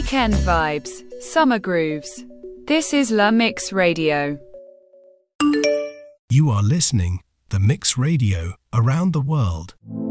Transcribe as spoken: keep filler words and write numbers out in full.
Weekend vibes, summer grooves. This is La Mix Radio. You are listening The Mix Radio around the world.